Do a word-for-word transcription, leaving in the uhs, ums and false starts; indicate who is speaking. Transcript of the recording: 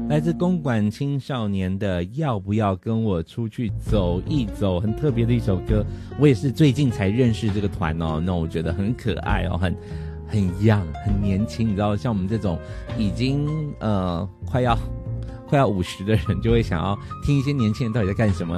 Speaker 1: 来自公馆青少年的要不要跟我出去走一走，很特别的一首歌。我也是最近才认识这个团哦，那我觉得很可爱哦，很很 young 很年轻，你知道像我们这种已经呃快要快要五十的人就会想要听一些年轻人到底在干什么。